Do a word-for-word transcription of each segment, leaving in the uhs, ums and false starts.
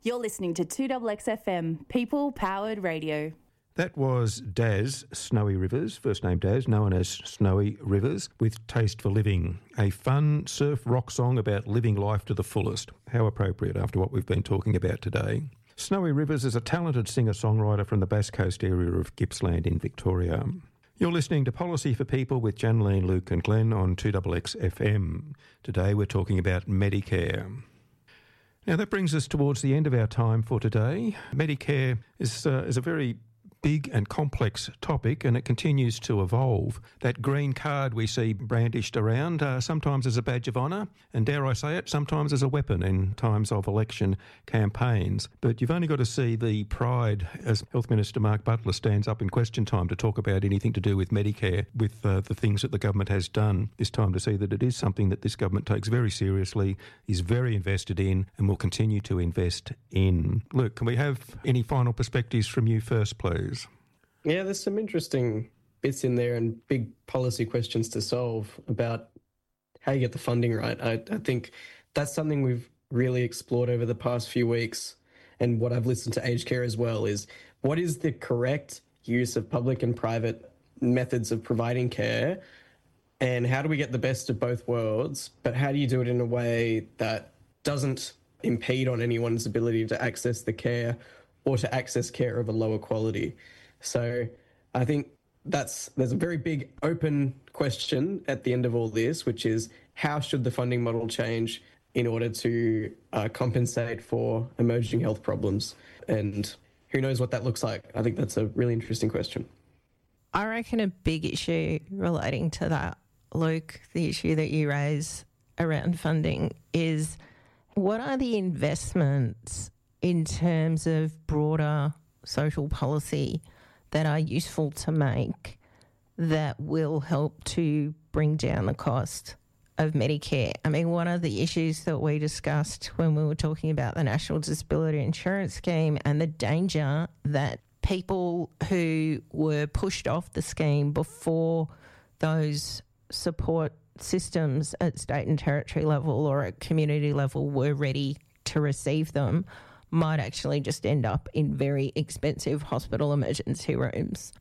You're listening to two X X F M, People Powered Radio. That was Daz, Snowy Rivers, first name Daz, known as Snowy Rivers, with Taste for Living, a fun surf rock song about living life to the fullest. How appropriate after what we've been talking about today. Snowy Rivers is a talented singer-songwriter from the Bass Coast area of Gippsland in Victoria. You're listening to Policy for People with Janeline, Luke and Glenn on two X X F M. Today we're talking about Medicare. Now that brings us towards the end of our time for today. Medicare is, uh, is a very big and complex topic, and it continues to evolve. That green card we see brandished around, uh, sometimes as a badge of honour, and dare I say it, sometimes as a weapon in times of election campaigns. But you've only got to see the pride as Health Minister Mark Butler stands up in question time to talk about anything to do with Medicare, with uh, the things that the government has done this time, to see that it is something that this government takes very seriously, is very invested in, and will continue to invest in. Luke, can we have any final perspectives from you first, please? Yeah, there's some interesting bits in there and big policy questions to solve about how you get the funding right. I, I think that's something we've really explored over the past few weeks, and what I've listened to Aged Care as well is what is the correct use of public and private methods of providing care, and how do we get the best of both worlds, but how do you do it in a way that doesn't impede on anyone's ability to access the care or to access care of a lower quality. So I think that's there's a very big open question at the end of all this, which is how should the funding model change in order to uh, compensate for emerging health problems? And who knows what that looks like? I think that's a really interesting question. I reckon a big issue relating to that, Luke, the issue that you raise around funding is what are the investments in terms of broader social policy that are useful to make that will help to bring down the cost of Medicare. I mean, one of the issues that we discussed when we were talking about the National Disability Insurance Scheme and the danger that people who were pushed off the scheme before those support systems at state and territory level or at community level were ready to receive them might actually just end up in very expensive hospital emergency rooms.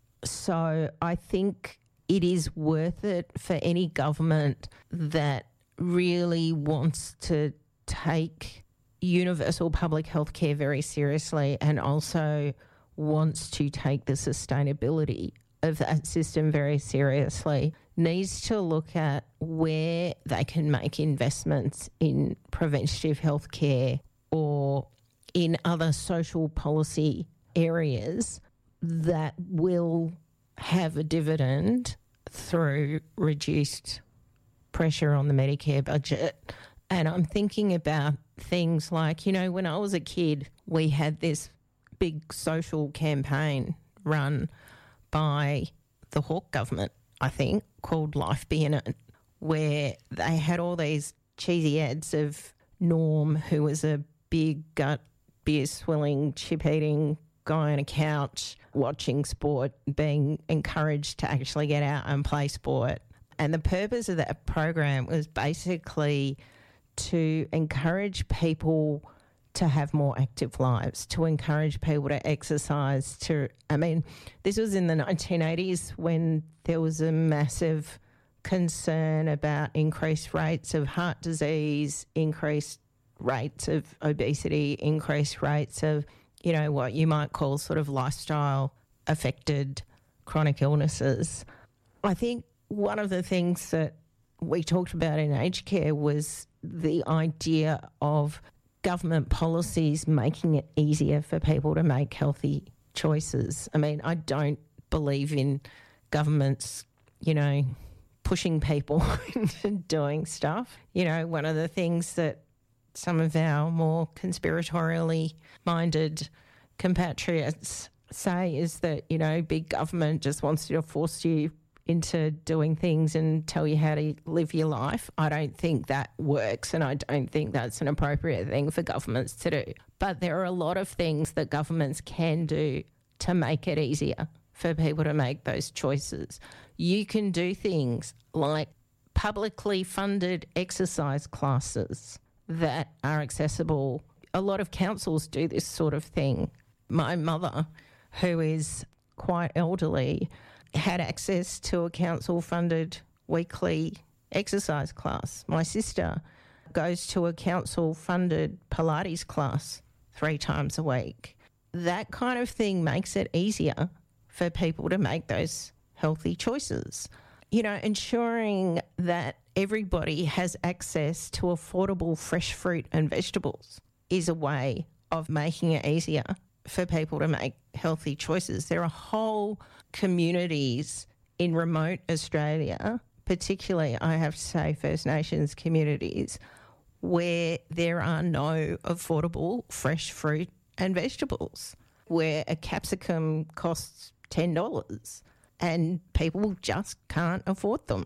So I think it is worth it for any government that really wants to take universal public health care very seriously and also wants to take the sustainability of that system very seriously, needs to look at where they can make investments in preventative health care or in other social policy areas that will have a dividend through reduced pressure on the Medicare budget. And I'm thinking about things like, you know, when I was a kid, we had this big social campaign run by the Hawke government, I think, called Life Be In It, where they had all these cheesy ads of Norm, who was a big gut beer swilling, chip eating guy on a couch watching sport, being encouraged to actually get out and play sport. And the purpose of that program was basically to encourage people to have more active lives, to encourage people to exercise. To, I mean, this was in the nineteen eighties when there was a massive concern about increased rates of heart disease, increased rates of obesity, increased rates of, you know, what you might call sort of lifestyle affected chronic illnesses. I think one of the things that we talked about in aged care was the idea of government policies making it easier for people to make healthy choices. I mean, I don't believe in governments, you know, pushing people into doing stuff. You know, one of the things that some of our more conspiratorially minded compatriots say is that, you know, big government just wants to force you into doing things and tell you how to live your life. I don't think that works, and I don't think that's an appropriate thing for governments to do. But there are a lot of things that governments can do to make it easier for people to make those choices. You can do things like publicly funded exercise classes that are accessible a lot of councils do this sort of thing. My mother, who is quite elderly, had access to a council-funded weekly exercise class. My sister goes to a council-funded Pilates class three times a week. That kind of thing makes it easier for people to make those healthy choices. You know, ensuring that everybody has access to affordable fresh fruit and vegetables is a way of making it easier for people to make healthy choices. There are whole communities in remote Australia, particularly, I have to say, First Nations communities, where there are no affordable fresh fruit and vegetables, where a capsicum costs ten dollars and people just can't afford them.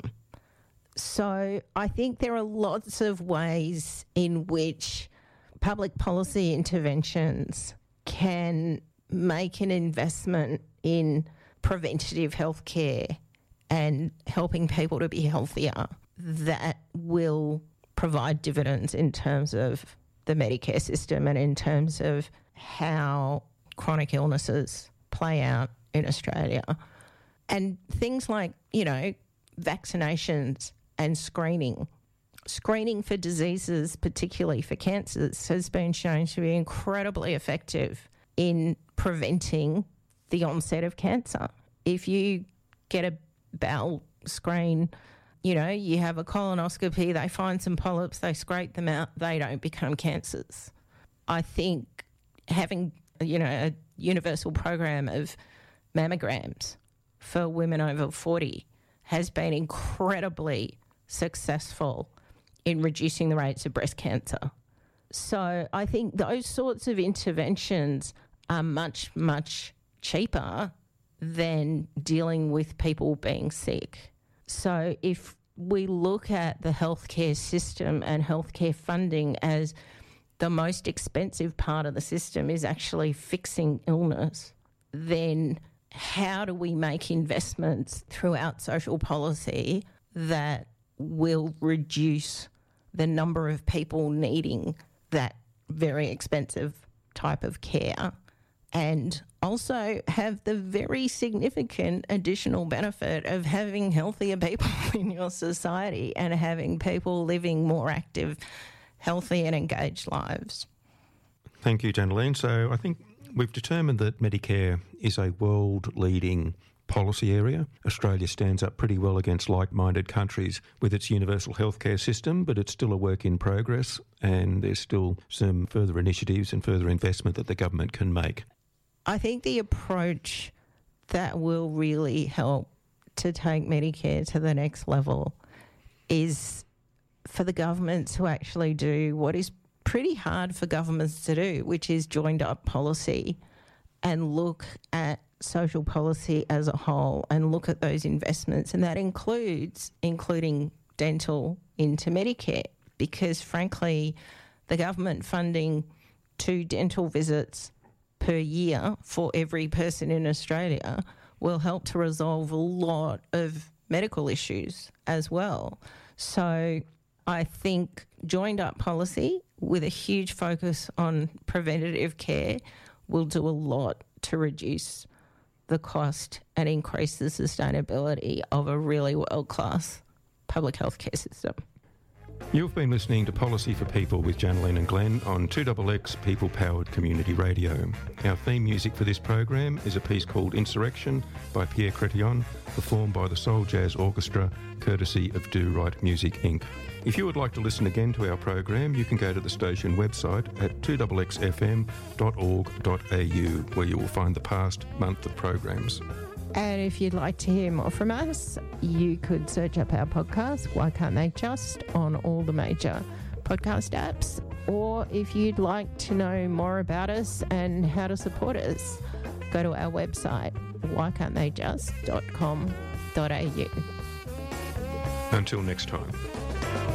So I think there are lots of ways in which public policy interventions can make an investment in preventative health care and helping people to be healthier that will provide dividends in terms of the Medicare system and in terms of how chronic illnesses play out in Australia. And things like, you know, vaccinations and screening. Screening for diseases, particularly for cancers, has been shown to be incredibly effective in preventing the onset of cancer. If you get a bowel screen, you know, you have a colonoscopy, they find some polyps, they scrape them out, they don't become cancers. I think having, you know, a universal program of mammograms for women over forty has been incredibly successful in reducing the rates of breast cancer. So I think those sorts of interventions are much, much cheaper than dealing with people being sick. So if we look at the healthcare system and healthcare funding as the most expensive part of the system is actually fixing illness, then how do we make investments throughout social policy that will reduce the number of people needing that very expensive type of care and also have the very significant additional benefit of having healthier people in your society and having people living more active, healthy and engaged lives? Thank you, Janaline. So I think we've determined that Medicare is a world-leading policy area. Australia stands up pretty well against like-minded countries with its universal healthcare system, but it's still a work in progress and there's still some further initiatives and further investment that the government can make. I think the approach that will really help to take Medicare to the next level is for the government to actually do what is pretty hard for governments to do, which is joined up policy and look at social policy as a whole and look at those investments. And that includes including dental into Medicare, because frankly, the government funding two dental visits per year for every person in Australia will help to resolve a lot of medical issues as well. So I think joined up policy with a huge focus on preventative care will do a lot to reduce the cost and increase the sustainability of a really world-class public health care system. You've been listening to Policy for People with Janaline and Glenn on two X X People-Powered Community Radio. Our theme music for this program is a piece called Insurrection by Pierre Chrétien, performed by the Soul Jazz Orchestra, courtesy of Do Right Music, Incorporated. If you would like to listen again to our program, you can go to the station website at two x x f m dot org dot a u, where you will find the past month of programs. And if you'd like to hear more from us, you could search up our podcast, Why Can't They Just, on all the major podcast apps. Or if you'd like to know more about us and how to support us, go to our website, why can't they just dot com dot a u. Until next time.